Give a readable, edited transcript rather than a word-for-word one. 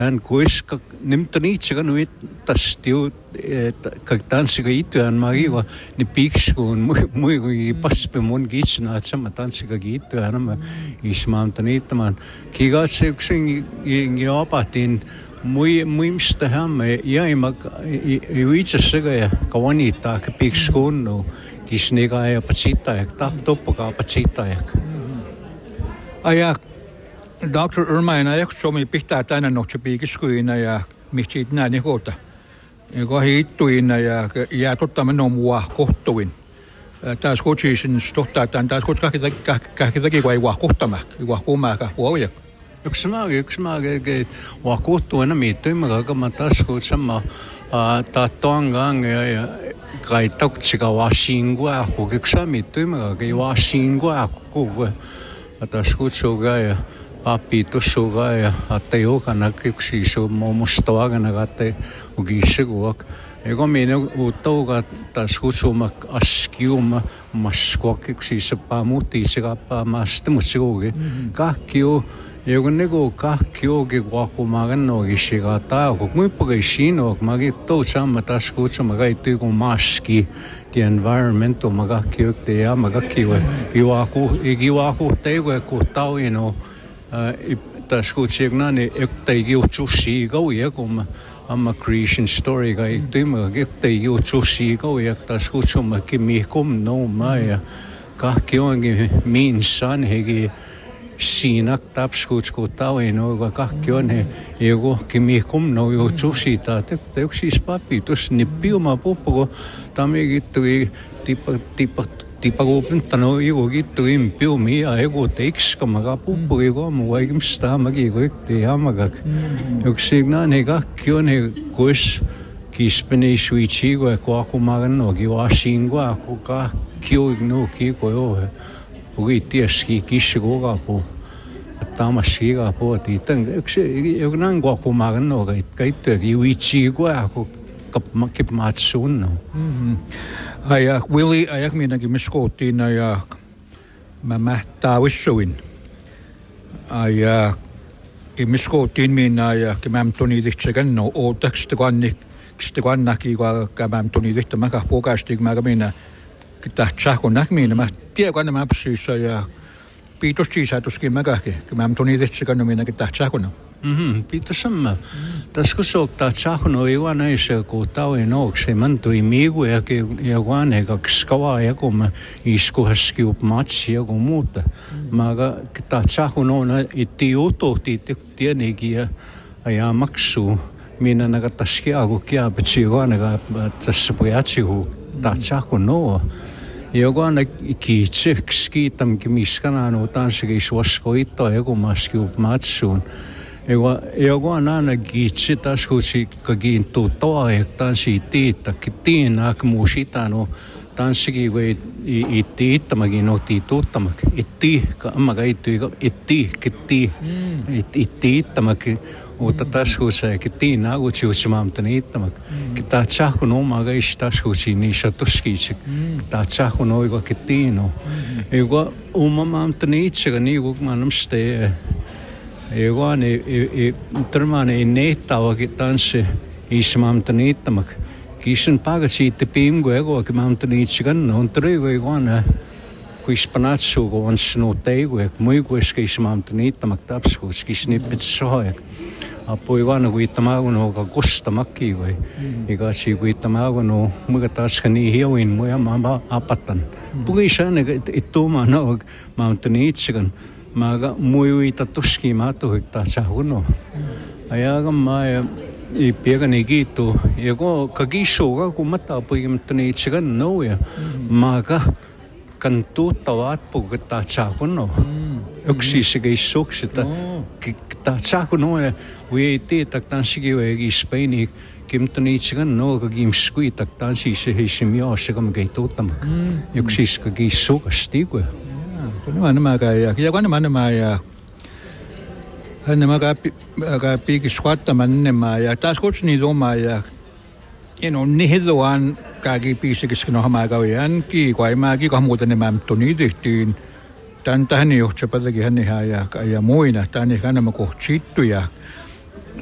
Hän kuiska nimtoniitsekä nuit tastiu tanssiga itään magiva ni pikskuun mui paspe mun gitsna atsama tanssiga itään mä ismaamtaniittamaan kigatse yksin jopatin muimsta hämme jäimak itsässäkä ja kavanittaa pikskuun no kisniga ja patsittajak toppokaa patsittajak aja Dr. Irmain ajaksi Suomi pitää tänä nohtsi piikiskuina ja miksi näin ehota. Joka hiittuina ja jää tottamme no mua kohtuin. Taas kutsisin tohtaa tämän taas kahkitakin kun ei vaan kohtamak, ei vaan kummaakaan puolujak. Yksi mä vaan kohtuina miittyimä, kun mä taas kutsama tahtoangang ja kai tautsika vaan singua, kun yksi mä miittyimä, kun vaan singua, kun taas kutsuukaa ja papi tuossa ja että jokainen yksi iso mustaakana katte ukisekuak. Ego minä uutouka taas kutsuma askiuma maskuak yksi iso pamuutti se kappa masta mutsikuki. Kahkio joku niinku kahkioki kuakumakan nogisika taa kun muipuki sinok magi toutsama taas kutsuma kaikki kun maski the environment oma kahkiokte ja magakiwe iwaku teiwe ku tauino taas kutsina ni ektai juutsusi kauja kun amma creation story kai tyma ektai juutsusi kauja taas kutsuma kimi kom no mai kahkiongi min san hegi siinak tapskutsko tauino kahkion he joku kimi kom no juutsusi ta te yksi papi tos ni piuma poppo tamigitui tipa kupintano joku gittuin piumia ego teikska maga poppo ego muaikimsta magi koitti amagak yksi nani kahkion he kois kispeni suichigo kuakumagan no kiwashingwa kuka kio no kiko Puhuttiin kissukoga po, tamashiga po titan. Yksi nan kuakumagan no kaikki juichigoa ku kap matsun no. Aja Willie aja minäkin miskotiin ja mä taavissuin. Aja miskotiin minä ja mä toni tihtäkään no ootaks te kannaki kun mä toni tihtä mä kahpuokasti mä minä tahtsahkon näkmiin mä tiedän kun mä psyyssä ja piitos siisätuskin mä kahki kun mä toni tihtäkään minäkin tahtsahkon. Piitos sama. Tässä kun soittaa tsahno ei vaan näissä kun tauin ookse man tui miigu ja vaan eikä skavaa ja kun mä iskuhäski up matsi ja kun muuta. Mä ta tsahno on itti jutuhti tienikin ja maksuu. Minä nakataskia kun kiapetsi vaan tässä pojatsi kun ta tsahno. Joku aina kiitamkin miskana no tanssikin suoskoittaa ja kun maski up matsuun. Joku on aina kiitsi taas kun kiintuu toajektaan siitä tiittäkin muusita no tanssikin kun itti ittämäkin no tiituuttamakin itti ammaga itti ittämäkin mutta taas kun se kitiin nagutsiutsimaamta ittämäkin kita tsahkun omaga isi taas kun niissä tuskiitsi kita tsahkun oiga kitiin no joku omamaamta itsekä niin kuin mä namstee Joku termane neittavakin tanssi ismaamta niittämäk. Kiisin pakat siitä piimgu ego maamta niitsikan on trigo iguana kuispanatsu kun on snuteigu ek muikuiska ismaamta niittämäk tapskuus kisnippit sohajak. Apu iguana kuittamagun oga kustamakki vai. Igatsi kuittamagun muga taska nii hiuin muja maama apatan. Pugisane ittuuma no maamta niitsikan. Maga muita tuski matuhta sahuno. Ayaga mai ipiagani gitu. Ego kagisoga kumata puimtani chigan no ya. Maga kantu tawat pugta sahuno. Yksi sige soksita. Ta sahuno ya uiti taktan sige wegi Spaini kimtani chigan no kagimskui taktan sise hisimio sigam geituttamak. Yksi sige sokastigwe. Nämä ja kun nämä ja nämä piikiskuattaman nämä ja taas kutsuni doma ja on nihidoan kaikki piisikiskin on hamaakavian kiikoimaaki kun muuta nämä toni tehtiin tän tähän johtaa paljonkin hän ja muina tän ihan nämä kohtsittuja